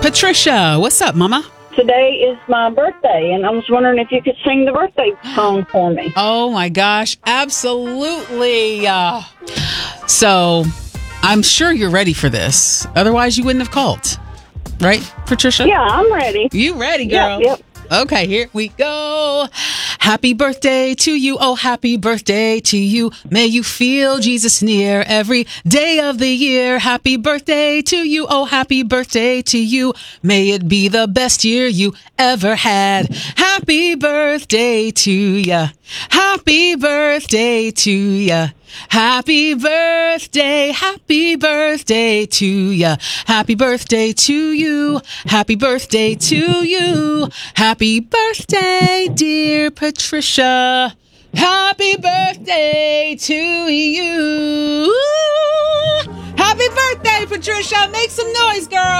Patricia, what's up, Mama? Today is my birthday, and I was wondering if you could sing the birthday song for me. Oh, my gosh. Absolutely. So I'm sure you're ready for this. Otherwise, you wouldn't have called. Right, Patricia? Yeah, I'm ready. You ready, girl? Yep. Okay, here we go. Happy birthday to you. Oh, happy birthday to you. May you feel Jesus near every day of the year. Happy birthday to you. Oh, happy birthday to you. May it be the best year you ever had. Happy birthday to ya. Happy birthday to ya. Happy birthday to ya. Happy birthday to you. Happy birthday to you. Happy birthday, dear Patricia. Happy birthday to you. Happy birthday, Patricia. Make some noise, girl.